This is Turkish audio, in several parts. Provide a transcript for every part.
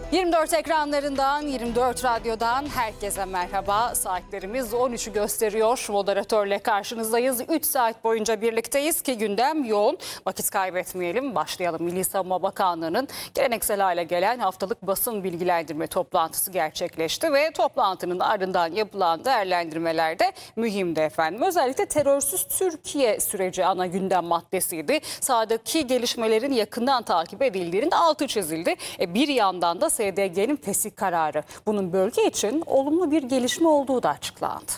24 ekranlarından, 24 radyodan herkese merhaba. Saatlerimiz 13'ü gösteriyor. Moderatörle karşınızdayız. 3 saat boyunca birlikteyiz ki gündem yoğun. Vakit kaybetmeyelim. Başlayalım. Milli Savunma Bakanlığı'nın geleneksel hale gelen haftalık basın bilgilendirme toplantısı gerçekleşti ve toplantının ardından yapılan değerlendirmeler de mühimdi efendim. Özellikle terörsüz Türkiye süreci ana gündem maddesiydi. Sahadaki gelişmelerin yakından takip edildiğinin altı çizildi. Bir yandan da SDG'nin fesih kararı. Bunun bölge için olumlu bir gelişme olduğu da açıklandı.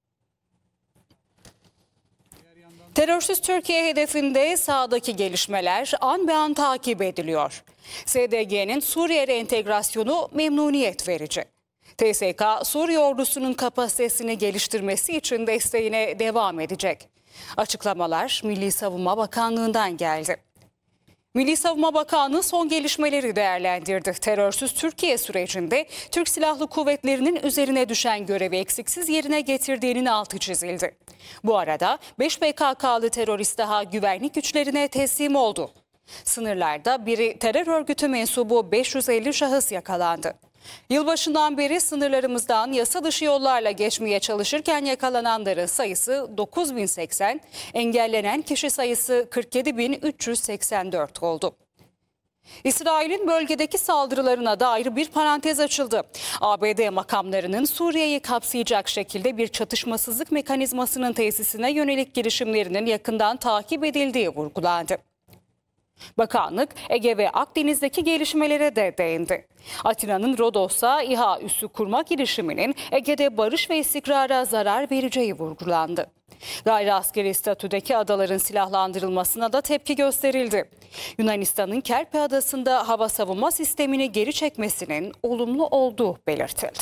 Terörsüz Türkiye hedefinde sahadaki gelişmeler an be an takip ediliyor. SDG'nin Suriye entegrasyonu memnuniyet verici. TSK, Suriye ordusunun kapasitesini geliştirmesi için desteğine devam edecek. Açıklamalar Milli Savunma Bakanlığı'ndan geldi. Milli Savunma Bakanlığı son gelişmeleri değerlendirdi. Terörsüz Türkiye sürecinde Türk Silahlı Kuvvetleri'nin üzerine düşen görevi eksiksiz yerine getirdiğinin altı çizildi. Bu arada 5 PKK'lı terörist daha güvenlik güçlerine teslim oldu. Sınırlarda bir terör örgütü mensubu 550 şahıs yakalandı. Yılbaşından beri sınırlarımızdan yasa dışı yollarla geçmeye çalışırken yakalananların sayısı 9.080, engellenen kişi sayısı 47.384 oldu. İsrail'in bölgedeki saldırılarına dair bir parantez açıldı. ABD makamlarının Suriye'yi kapsayacak şekilde bir çatışmasızlık mekanizmasının tesisine yönelik girişimlerinin yakından takip edildiği vurgulandı. Bakanlık Ege ve Akdeniz'deki gelişmelere de değindi. Atina'nın Rodos'a İHA üssü kurma girişiminin Ege'de barış ve istikrara zarar vereceği vurgulandı. Gayri askeri statüdeki adaların silahlandırılmasına da tepki gösterildi. Yunanistan'ın Kerpe Adası'nda hava savunma sistemini geri çekmesinin olumlu olduğu belirtildi.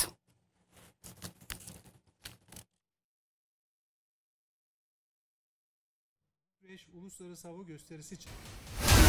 Uluslararası hava gösterisi için